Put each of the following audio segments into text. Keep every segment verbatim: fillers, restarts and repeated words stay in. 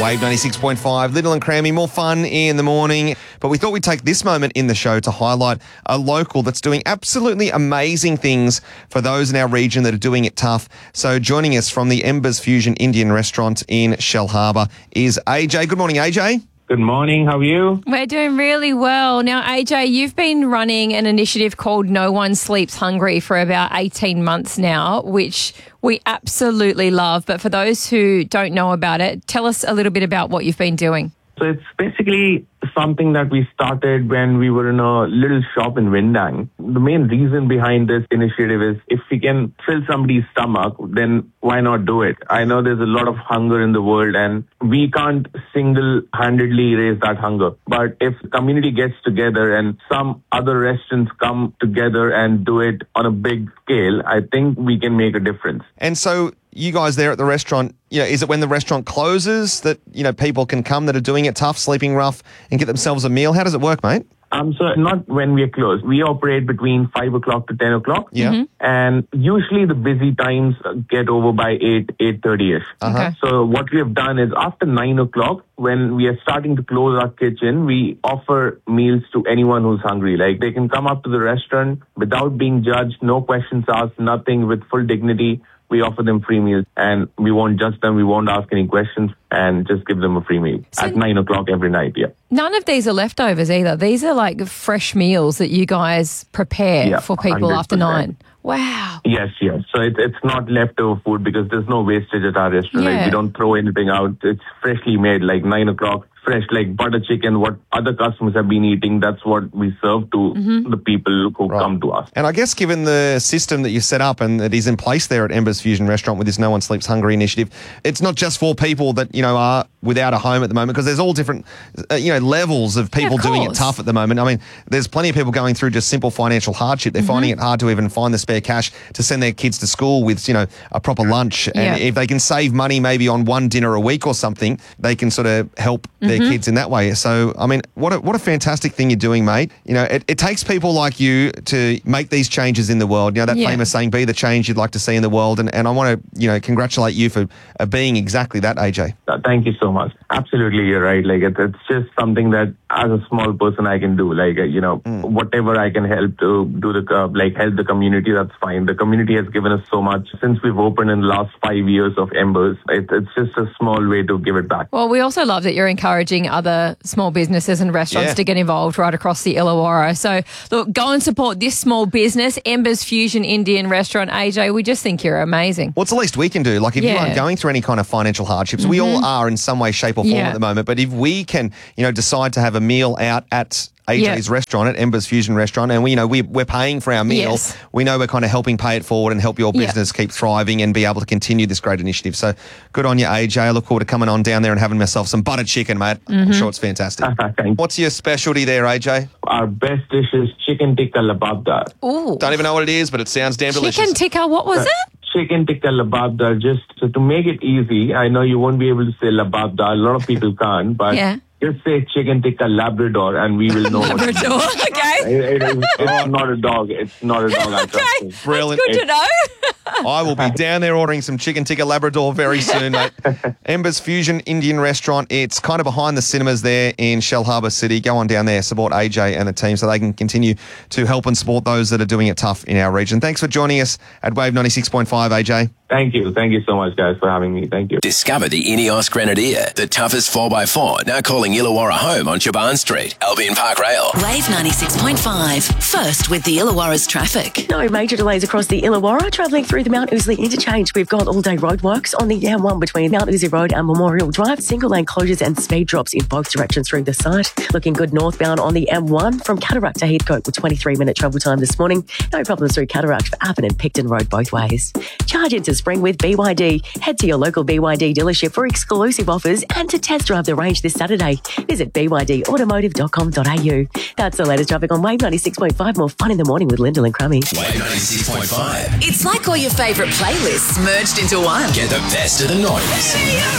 Wave ninety-six point five, Little and Crammy, more fun in the morning. But we thought we'd take this moment in the show to highlight a local that's doing absolutely amazing things for those in our region that are doing it tough. So joining us from the Embers Fusion Indian Restaurant in Shellharbour is A J. Good morning, A J. Good morning. How are you? We're doing really well. Now, A J, you've been running an initiative called No One Sleeps Hungry for about eighteen months now, which we absolutely love. But for those who don't know about it, tell us a little bit about what you've been doing. So it's basically something that we started when we were in a little shop in Windang. The main reason behind this initiative is if we can fill somebody's stomach, then why not do it? I know there's a lot of hunger in the world and we can't single-handedly erase that hunger. But if the community gets together and some other restaurants come together and do it on a big scale, I think we can make a difference. And so you guys there at the restaurant, you know, is it when the restaurant closes that, you know, people can come that are doing it tough, sleeping rough, and get themselves a meal? How does it work, mate? Um, so not when we are closed. We operate between five o'clock to ten o'clock. Yeah. Mm-hmm. And usually the busy times get over by eight, eight thirty-ish. Uh-huh. Okay. So what we have done is after nine o'clock, when we are starting to close our kitchen, we offer meals to anyone who's hungry. Like they can come up to the restaurant without being judged, no questions asked, nothing, with full dignity. We offer them free meals and we won't judge them. We won't ask any questions and just give them a free meal So at nine o'clock every night. Yeah. None of these are leftovers either. These are like fresh meals that you guys prepare Yeah, for people one hundred percent. after nine. Wow. Yes, yes. So it, it's not leftover food because there's no wastage at our restaurant. Yeah. Like we don't throw anything out. It's freshly made, like nine o'clock. Fresh, like butter chicken, what other customers have been eating, that's what we serve to Mm-hmm. the people who Right. come to us. And I guess given the system that you set up and that is in place there at Embers Fusion Restaurant with this No One Sleeps Hungry initiative, it's not just for people that, you know, are without a home at the moment, because there's all different, uh, you know, levels of people of doing it course. tough at the moment. I mean, there's plenty of people going through just simple financial hardship. They're Mm-hmm. finding it hard to even find the spare cash to send their kids to school with, you know, a proper lunch. And Yeah. if they can save money maybe on one dinner a week or something, they can sort of help their Mm-hmm. kids in that way. So, I mean, what a, what a fantastic thing you're doing, mate. You know, it, it takes people like you to make these changes in the world. You know, that Yeah. famous saying, be the change you'd like to see in the world. And, and I want to, you know, congratulate you for uh, being exactly that, A J. Uh, Thank you so much. Absolutely, you're right. Like it's, it's just something that as a small person I can do. Like, uh, you know, Mm. whatever I can help to do the, uh, like help the community, that's fine. The community has given us so much since we've opened in the last five years of Embers. It, it's just a small way to give it back. Well, we also love that you're encouraging other small businesses and restaurants Yeah. to get involved right across the Illawarra. So, look, go and support this small business, Embers Fusion Indian Restaurant. A J, we just think you're amazing. What's the least we can do? Like if you Yeah. aren't going through any kind of financial hardships, we all are in some way, shape or form Yeah. at the moment. But if we can, you know, decide to have a meal out at A J's Yeah. restaurant, at Embers Fusion Restaurant, and we, you know, we, we're paying for our meal. Yes. We know we're kind of helping pay it forward and help your Yeah. business keep thriving and be able to continue this great initiative. So good on you, A J. I look forward to coming on down there and having myself some butter chicken, mate. Mm-hmm. I'm sure it's fantastic. Thank you. What's your specialty there, A J? Our best dish is chicken tikka lababdar. Ooh. Don't even know what it is, but it sounds damn delicious. Chicken tikka, what was it? Chicken tikka lababdar, just so to make it easy, I know you won't be able to say lababdar. A lot of people can't, but Yeah. just say chicken tikka Labrador and we will know what it is. Labrador, okay. It, it, is- it's not a dog. It's not a dog. I trust Okay, you. Brilliant. good to know. I will be down there ordering some chicken tikka Labrador very soon, mate. Embers Fusion Indian Restaurant. It's kind of behind the cinemas there in Shellharbour City. Go on down there, support A J and the team so they can continue to help and support those that are doing it tough in our region. Thanks for joining us at Wave ninety-six point five, A J. Thank you. Thank you so much, guys, for having me. Thank you. Discover the Ineos Grenadier, the toughest four by four, now calling Illawarra home on Chaban Street, Albion Park Rail. Wave ninety-six point five. First with the Illawarra's traffic. No major delays across the Illawarra. Travelling through the Mount Ousley interchange, we've got all-day roadworks on the M one between Mount Ousley Road and Memorial Drive. Single-lane closures and speed drops in both directions through the site. Looking good northbound on the M one from Cataract to Heathcote with twenty-three minute travel time this morning. No problems through Cataract for Appin and Picton Road both ways. Charge into spring with B Y D. Head to your local B Y D dealership for exclusive offers and to test drive the range this Saturday. Visit b y d automotive dot com dot a u. That's the latest traffic on Wave ninety-six point five. More fun in the morning with Lyndall and Crummy. Wave ninety-six point five. It's like all your favourite playlists merged into one. Get the best of the noise.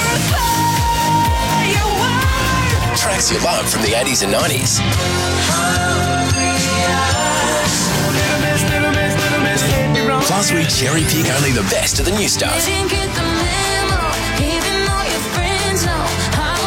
Tracks you love from the eighties and nineties. Plus, we cherry pick only the best of the new stuff.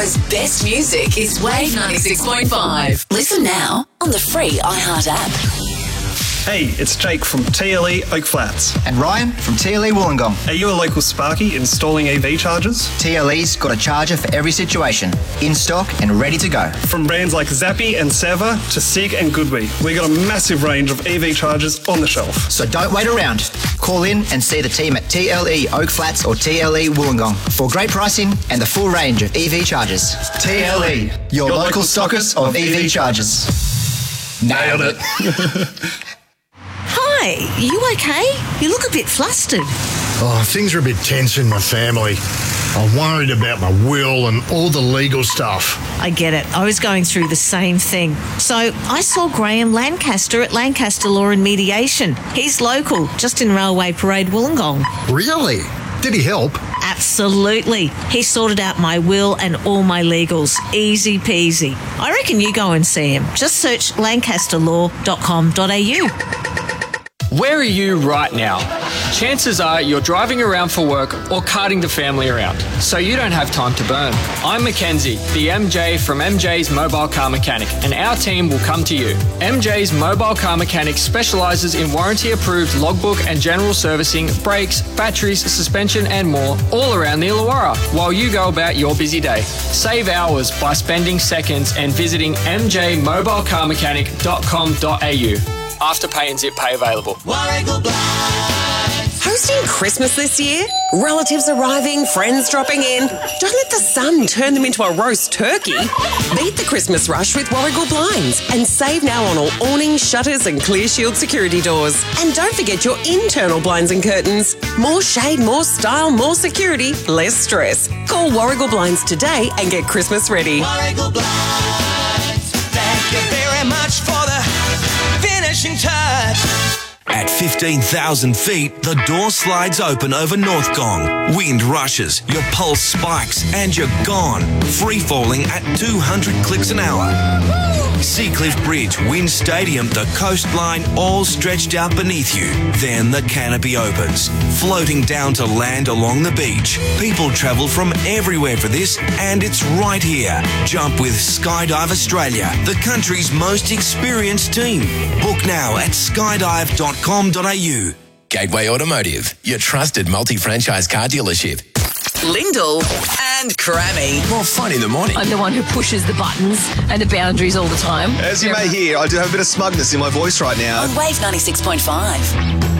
Illawarra's best music is Wave ninety-six point five. Listen now on the free iHeart app. Hey, it's Jake from T L E Oak Flats. And Ryan from T L E Wollongong. Are you a local Sparky installing E V chargers? T L E's got a charger for every situation, in stock and ready to go. From brands like Zappi and Seva to Sig and Goodwee, we got a massive range of E V chargers on the shelf. So don't wait around. Call in and see the team at T L E Oak Flats or T L E Wollongong for great pricing and the full range of E V chargers. T L E, your, your local, local stockers of E V chargers. Nailed it. Hi, you okay? You look a bit flustered. Oh, things are a bit tense in my family. I'm worried about my will and all the legal stuff. I get it. I was going through the same thing. So I saw Graham Lancaster at Lancaster Law and Mediation. He's local, just in Railway Parade, Wollongong. Really? Did he help? Absolutely. He sorted out my will and all my legals. Easy peasy. I reckon you go and see him. Just search lancaster law dot com dot a u. Where are you right now? Chances are you're driving around for work or carting the family around, so you don't have time to burn. I'm Mackenzie, the M J from M J's Mobile Car Mechanic, and our team will come to you. M J's Mobile Car Mechanic specialises in warranty-approved logbook and general servicing, brakes, batteries, suspension and more, all around the Illawarra, while you go about your busy day. Save hours by spending seconds and visiting m j mobile car mechanic dot com dot a u. Afterpay and Zip Pay available. Hosting Christmas this year? Relatives arriving, friends dropping in. Don't let the sun turn them into a roast turkey. Beat the Christmas rush with Warragul Blinds and save now on all awnings, shutters and Clear Shield security doors. And don't forget your internal blinds and curtains. More shade, more style, more security, less stress. Call Warragul Blinds today and get Christmas ready. Warragul Blinds, thank you very much for the finishing touch. At fifteen thousand feet, the door slides open over North Gong. Wind rushes, your pulse spikes, and you're gone. Free falling at two hundred clicks an hour. Seacliff Bridge, Wind Stadium, the coastline, all stretched out beneath you. Then the canopy opens, floating down to land along the beach. People travel from everywhere for this, and it's right here. Jump with Skydive Australia, the country's most experienced team. Book now at skydive dot com dot a u. Gateway Automotive, your trusted multi-franchise car dealership. Lyndall and Crammy. More fun in the morning. I'm the one who pushes the buttons and the boundaries all the time. As you may hear, I do have a bit of smugness in my voice right now. On Wave ninety-six point five.